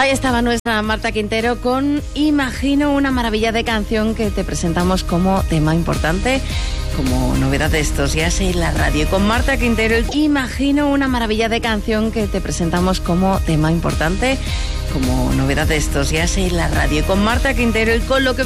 Ahí estaba nuestra Marta Quintero con Imagino, una maravilla de canción que te presentamos como tema importante, como novedad de estos días en la radio. Con Marta Quintero, Imagino, una maravilla de canción que te presentamos como tema importante, como novedad de estos días en la radio. Con Marta Quintero y con lo que